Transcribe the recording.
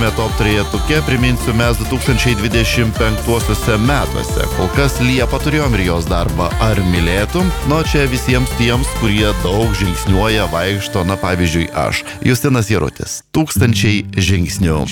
šiame top trejetuke, priminsiu, mes 2025 metuose. Kol kas Liepą turėjom ir jos darbą Ar mylėtum? Nu, čia visiems tiems, kurie daug žingsniuoja, vaikšto, na pavyzdžiui aš. Justinas Jarutis. 1000 žingsnių.